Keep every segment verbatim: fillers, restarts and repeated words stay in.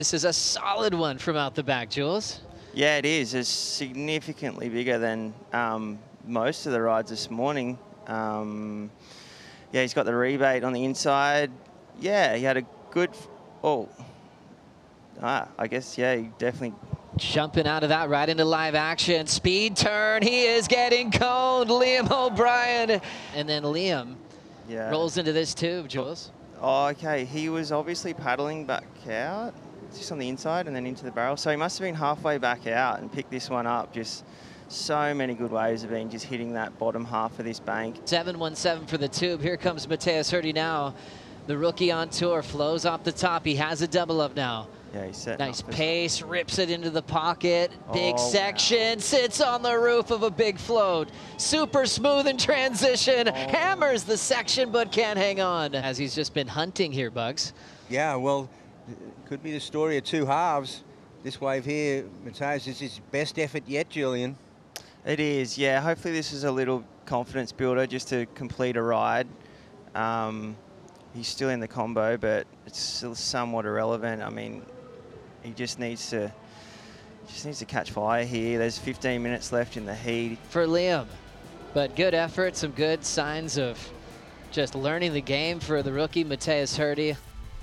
This is a solid one from out the back, Jules. Yeah, it is. It's significantly bigger than um, most of the rides this morning. Um, yeah, he's got the rebate on the inside. Yeah, he had a good... Oh, ah, I guess, yeah, he definitely... Jumping out of that right into live action. Speed turn. He is getting coned. Liam O'Brien. And then Liam yeah. rolls into this tube, Jules. Oh, okay. He was obviously paddling back out, just on the inside and then into the barrel. So he must have been halfway back out and picked this one up. Just so many good waves have been just hitting that bottom half of this bank. seven one seven for the tube. Here comes Mateus Hurdy now. The rookie on tour flows off the top. He has a double up now. Yeah, he's set. Nice pace, rips it into the pocket. Big oh, section, wow. sits on the roof of a big float. Super smooth in transition. Oh. Hammers the section, but can't hang on. As he's just been hunting here, Bugs. Yeah, well, it could be the story of two halves. This wave here, Mateus, is his best effort yet, Julian. It is, yeah. Hopefully this is a little confidence builder just to complete a ride. Um, he's still in the combo, but it's still somewhat irrelevant. I mean, he just needs to just needs to catch fire here. There's fifteen minutes left in the heat. For Liam, but good effort, some good signs of just learning the game for the rookie, Mateus Hurdy.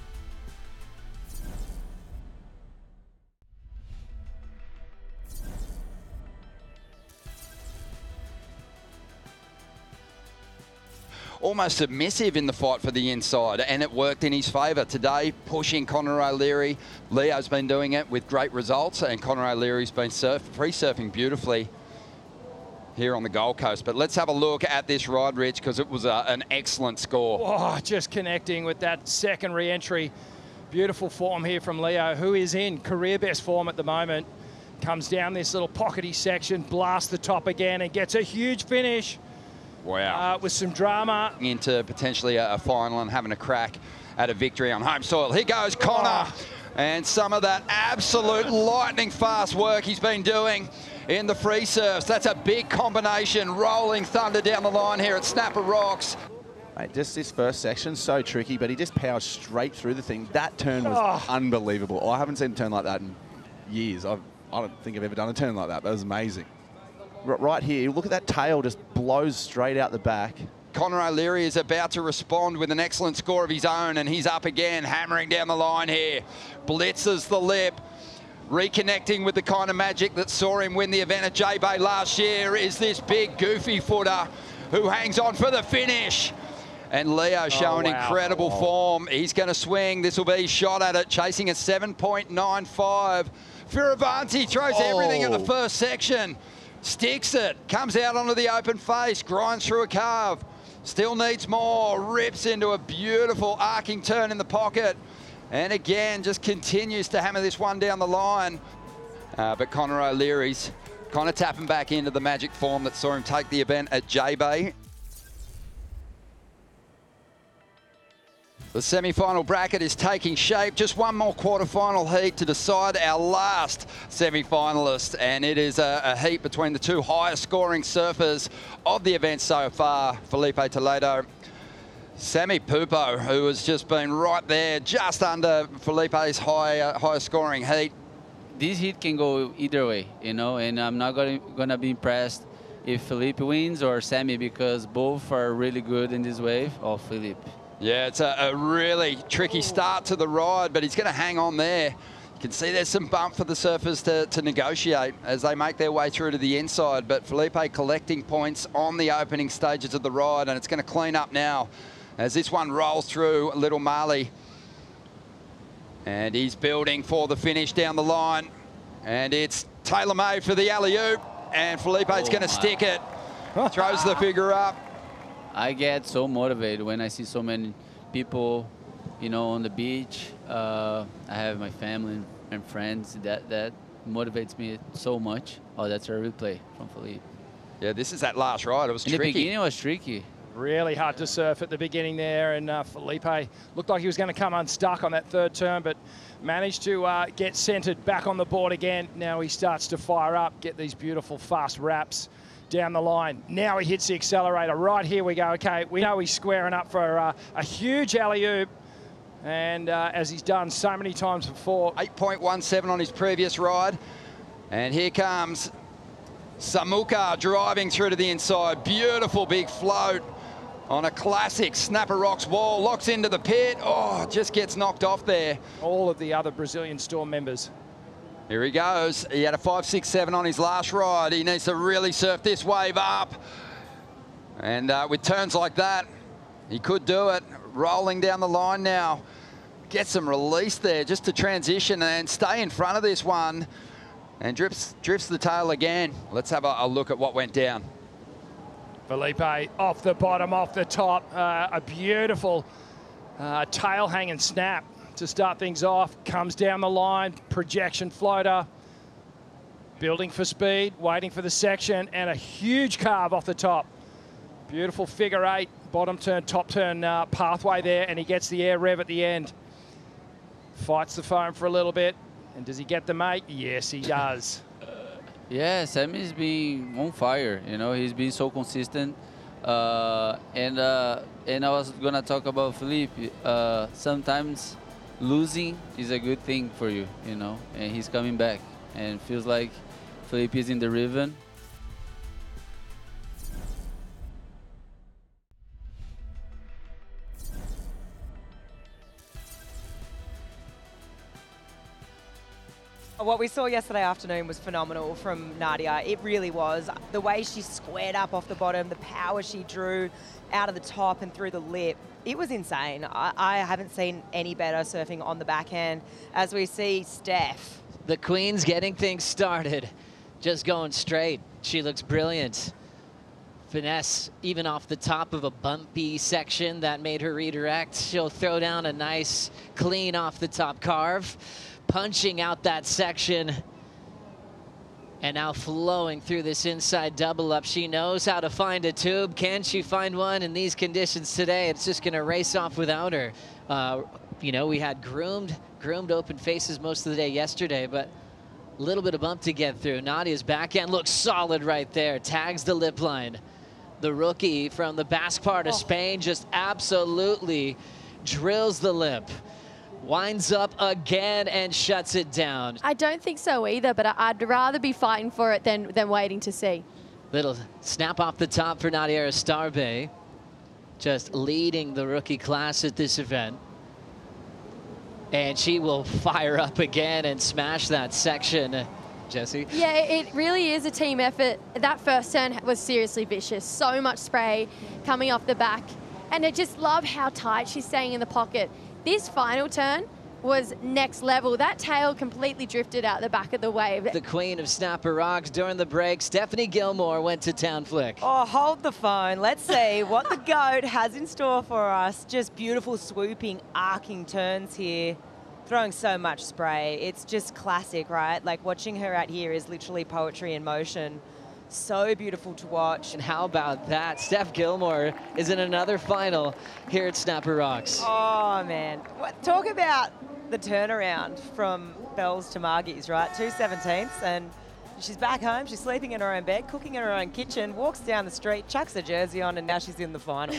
Almost submissive in the fight for the inside, and it worked in his favour today, pushing Conor O'Leary. Leo's been doing it with great results, and Conor O'Leary's been surf, free surfing beautifully here on the Gold Coast. But let's have a look at this ride, Rich, because it was a, an excellent score. Oh, just connecting with that second re-entry. Beautiful form here from Leo, who is in career best form at the moment. Comes down this little pockety section, blasts the top again, and gets a huge finish. Wow. Uh, with some drama. Into potentially a, a final and having a crack at a victory on home soil. Here goes Conor. Oh. And some of that absolute lightning fast work he's been doing in the free surfs. That's a big combination. Rolling thunder down the line here at Snapper Rocks. Mate, just this first section, so tricky, but he just powers straight through the thing. That turn was oh. unbelievable. I haven't seen a turn like that in years. I've, I don't think I've ever done a turn like that. That was amazing. Right here, look at that tail just blows straight out the back. Conor O'Leary is about to respond with an excellent score of his own, and he's up again, hammering down the line here. Blitzes the lip. Reconnecting with the kind of magic that saw him win the event at J-Bay last year is this big goofy footer who hangs on for the finish. And Leo showing oh, wow. incredible oh. form. He's going to swing. This will be shot at it, chasing a seven point nine five. Fioravanti throws oh. everything in the first section. Sticks it, comes out onto the open face, grinds through a carve, still needs more, rips into a beautiful arcing turn in the pocket, and again just continues to hammer this one down the line. Uh, but Conor O'Leary's kind of tapping back into the magic form that saw him take the event at J-Bay. The semi-final bracket is taking shape. Just one more quarter-final heat to decide our last semi-finalist, and it is a, a heat between the two highest-scoring surfers of the event so far, Felipe Toledo. Sammy Pupo, who has just been right there, just under Felipe's high, uh, highest-scoring heat. This heat can go either way, you know, and I'm not going to be impressed if Felipe wins or Sammy, because both are really good in this wave, or Felipe. Yeah, it's a, a really tricky start to the ride, but he's going to hang on there. You can see there's some bump for the surfers to, to negotiate as they make their way through to the inside, but Felipe collecting points on the opening stages of the ride, and it's going to clean up now as this one rolls through Little Marley. And he's building for the finish down the line, and it's tailor-made for the alley-oop, and Felipe's oh going to stick it. Throws the figure up. I get so motivated when I see so many people, you know, on the beach. Uh, I have my family and friends. That that motivates me so much. Oh, that's a replay from Felipe. Yeah, this is that last ride. It was In tricky. In the beginning, it was tricky. Really hard to surf at the beginning there, and uh, Felipe looked like he was going to come unstuck on that third turn, but managed to uh, get centered back on the board again. Now he starts to fire up, get these beautiful fast wraps down the line. Now he hits the accelerator. Right here we go. Okay, we know he's squaring up for uh, a huge alley-oop. And uh, as he's done so many times before. eight point one seven on his previous ride. And here comes Samuka driving through to the inside. Beautiful big float on a classic Snapper Rocks wall. Locks into the pit. Oh, just gets knocked off there. All of the other Brazilian Storm members. Here he goes. He had a five six seven on his last ride. He needs to really surf this wave up. And uh, with turns like that, he could do it. Rolling down the line now. Get some release there just to transition and stay in front of this one. And drifts, drifts the tail again. Let's have a, a look at what went down. Felipe off the bottom, off the top. Uh, a beautiful uh, tail hang and snap to start things off. Comes down the line, projection floater. Building for speed, waiting for the section, and a huge carve off the top. Beautiful figure eight, bottom turn, top turn uh, pathway there, and he gets the air rev at the end. Fights the foam for a little bit. And does he get the mate? Yes, he does. Yeah, Sammy's been on fire. You know, he's been so consistent. Uh, and uh, and I was gonna talk about Felipe. Uh, sometimes losing is a good thing for you. You know, and he's coming back, and feels like Felipe is in the rhythm. What we saw yesterday afternoon was phenomenal from Nadia. It really was. The way she squared up off the bottom, the power she drew out of the top and through the lip, it was insane. I, I haven't seen any better surfing on the backhand. As we see Steph. The Queen's getting things started. Just going straight. She looks brilliant. Finesse even off the top of a bumpy section that made her redirect. She'll throw down a nice clean off the top carve. Punching out that section, and now flowing through this inside double up. She knows how to find a tube. Can she find one in these conditions today? It's just gonna race off without her. Uh, you know, we had groomed, groomed open faces most of the day yesterday, but a little bit of bump to get through. Nadia's backhand looks solid right there. Tags the lip line. The rookie from the Basque part of oh. Spain just absolutely drills the lip. Winds up again and shuts it down. I don't think so either, but I'd rather be fighting for it than, than waiting to see. Little snap off the top for Nadia Aristarbe. Just leading the rookie class at this event. And she will fire up again and smash that section. Jesse? Yeah, it really is a team effort. That first turn was seriously vicious. So much spray coming off the back. And I just love how tight she's staying in the pocket. This final turn was next level. That tail completely drifted out the back of the wave. The queen of Snapper Rocks during the break, Stephanie Gilmore, went to town flick. Oh, hold the phone. Let's see what the GOAT has in store for us. Just beautiful swooping, arcing turns here. Throwing so much spray. It's just classic, right? Like watching her out here is literally poetry in motion. So beautiful to watch. And how about that? Steph Gilmore is in another final here at Snapper Rocks. Oh, man. What, talk about the turnaround from Bells to Margie's, right? Two seventeenths, and she's back home. She's sleeping in her own bed, cooking in her own kitchen, walks down the street, chucks her jersey on, and now she's in the final.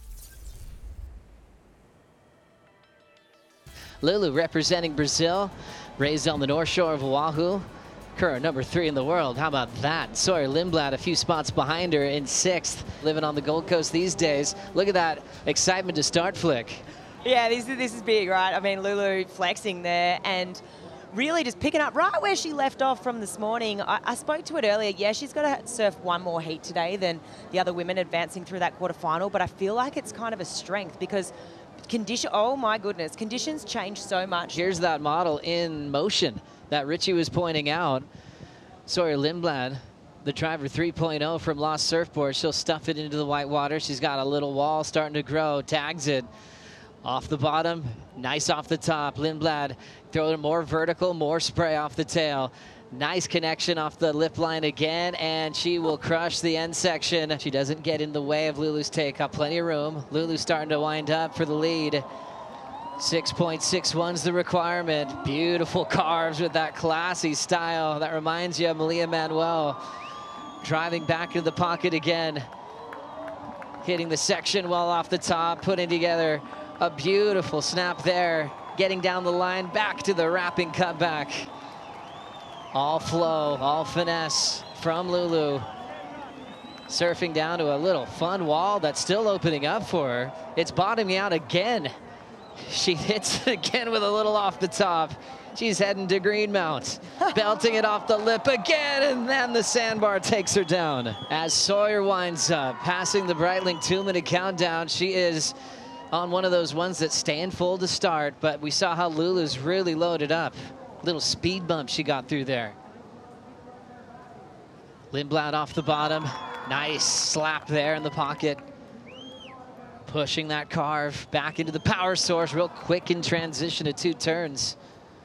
Lulu representing Brazil, raised on the North Shore of Oahu. Current number three in the world. How about that? Sawyer Lindblad a few spots behind her in sixth, living on the Gold Coast these days. Look at that excitement to start flick. Yeah, this, this is big, right? I mean, Lulu flexing there and really just picking up right where she left off from this morning. I, I spoke to it earlier. Yeah, she's got to surf one more heat today than the other women advancing through that quarterfinal, but I feel like it's kind of a strength because condition, oh my goodness, conditions change so much. Here's that model in motion that Richie was pointing out. Sawyer Lindblad, the driver three point oh from Lost Surfboard. She'll stuff it into the white water. She's got a little wall starting to grow, tags it off the bottom, nice off the top. Lindblad throwing more vertical, more spray off the tail. Nice connection off the lip line again, and she will crush the end section. She doesn't get in the way of Lulu's take, got plenty of room. Lulu starting to wind up for the lead. six point six one's the requirement. Beautiful carves with that classy style. That reminds you of Malia Manuel. Driving back into the pocket again. Hitting the section well off the top, putting together A beautiful snap there, getting down the line, back to the wrapping cutback. All flow, all finesse from Lulu. Surfing down to a little fun wall that's still opening up for her. It's bottoming out again. She hits it again with a little off the top. She's heading to Greenmount, belting it off the lip again, and then the sandbar takes her down. As Sawyer winds up, passing the Breitling two-minute countdown, she is on one of those ones that stand full to start, but we saw how Lulu's really loaded up. Little speed bump she got through there. Lindblad off the bottom. Nice slap there in the pocket. Pushing that carve back into the power source real quick in transition to two turns.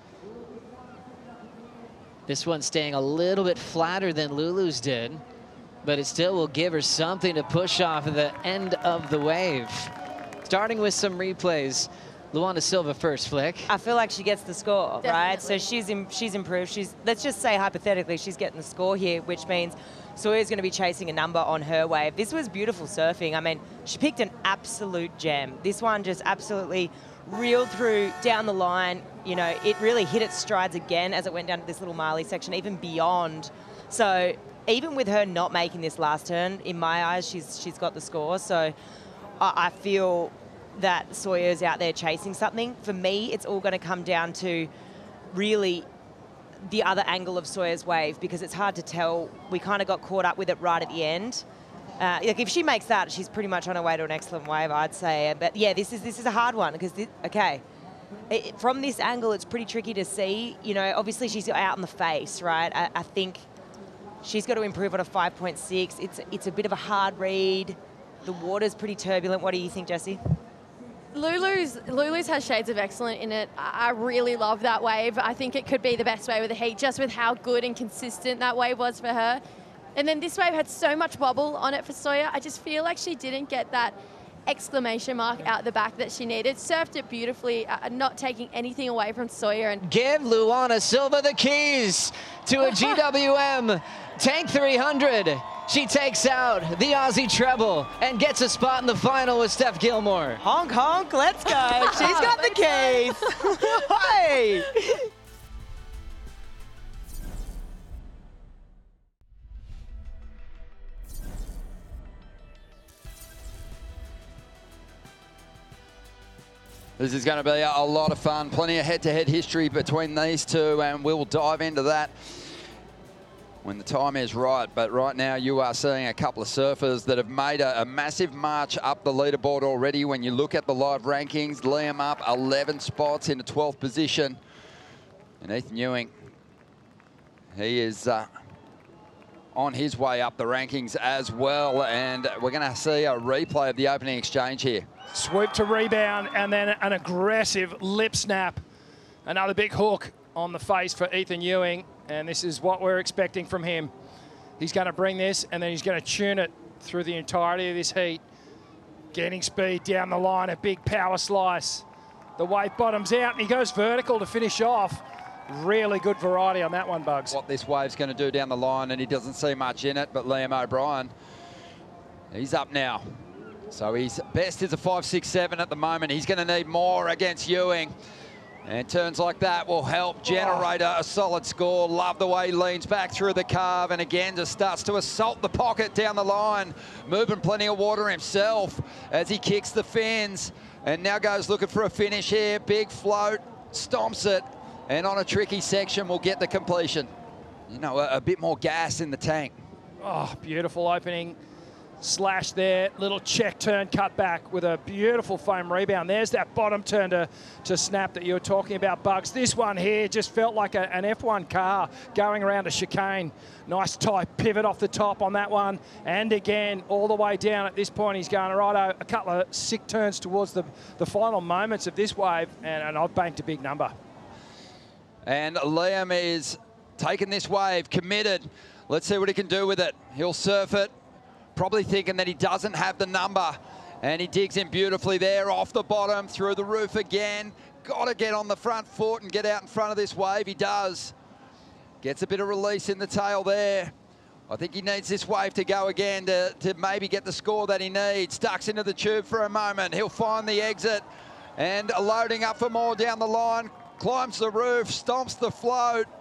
This one staying a little bit flatter than Lulu's did, but it still will give her something to push off at the end of the wave. Starting with some replays. Luana Silva first, Flick. I feel like she gets the score, Definitely. right? So she's in, she's improved. She's let's just say hypothetically she's getting the score here, which means Sawyer's going to be chasing a number on her wave. This was beautiful surfing. I mean, she picked an absolute gem. This one just absolutely reeled through down the line. You know, it really hit its strides again as it went down to this little Marley section, even beyond. So even with her not making this last turn, in my eyes, she's she's got the score. So I, I feel that Sawyer's out there chasing something. For me, it's all going to come down to really the other angle of Sawyer's wave, because it's hard to tell. We kind of got caught up with it right at the end. Uh, like if she makes that, she's pretty much on her way to an excellent wave, I'd say. But yeah, this is this is a hard one because this, okay, it, from this angle, it's pretty tricky to see. You know, obviously she's out in the face, right? I, I think she's got to improve on a five point six. It's it's a bit of a hard read. The water's pretty turbulent. What do you think, Jessie? Lulu's Lulu's has shades of excellent in it. I really love that wave. I think it could be the best wave of the heat, just with how good and consistent that wave was for her. And then this wave had so much wobble on it for Sawyer. I just feel like she didn't get that exclamation mark out the back that she needed. Surfed it beautifully, uh, not taking anything away from Sawyer. And give Luana Silva the keys to a G W M Tank three hundred. She takes out the Aussie treble and gets a spot in the final with Steph Gilmore. Honk, honk, let's go. She's got the keys. Hey! This is going to be a lot of fun. Plenty of head-to-head history between these two, and we'll dive into that when the time is right. But right now you are seeing a couple of surfers that have made a, a massive march up the leaderboard already. When you look at the live rankings, Liam up eleven spots into twelfth position. And Ethan Ewing, he is uh, on his way up the rankings as well. And we're going to see a replay of the opening exchange here. Swoop to rebound and then an aggressive lip snap. Another big hook on the face for Ethan Ewing. And this is what we're expecting from him. He's going to bring this and then he's going to tune it through the entirety of this heat. Getting speed down the line, a big power slice. The wave bottoms out and he goes vertical to finish off. Really good variety on that one, Bugs. What this wave's going to do down the line, and he doesn't see much in it, but Liam O'Brien, he's up now. So his best is a five six seven at the moment. He's going to need more against Ewing. And turns like that will help generate a, a solid score. Love the way he leans back through the carve and again just starts to assault the pocket down the line. Moving plenty of water himself as he kicks the fins. And now goes looking for a finish here. Big float, stomps it. And on a tricky section will get the completion. You know, a, a bit more gas in the tank. Oh, beautiful opening. Slash there, little check turn cut back with a beautiful foam rebound. There's that bottom turn to, to snap that you were talking about, Bugs. This one here just felt like a, an F one car going around a chicane. Nice tight pivot off the top on that one. And again, all the way down at this point, he's going right a couple of sick turns towards the, the final moments of this wave, and, and I've banked a big number. And Liam is taking this wave, committed. Let's see what he can do with it. He'll surf it. Probably thinking that he doesn't have the number. And he digs in beautifully there, off the bottom, through the roof again. Got to get on the front foot and get out in front of this wave. He does. Gets a bit of release in the tail there. I think he needs this wave to go again to, to maybe get the score that he needs. Ducks into the tube for a moment. He'll find the exit. and loading up for more down the line. Climbs the roof, stomps the float.